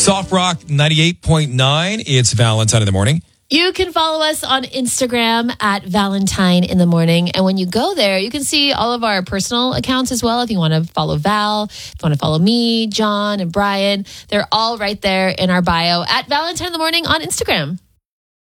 Soft Rock 98.9. It's Valentine in the morning. You can follow us on Instagram at Valentine in the morning. And when you go there, you can see all of our personal accounts as well. If you want to follow Val, if you want to follow me, John, and Brian, they're all right there in our bio at Valentine in the morning on Instagram.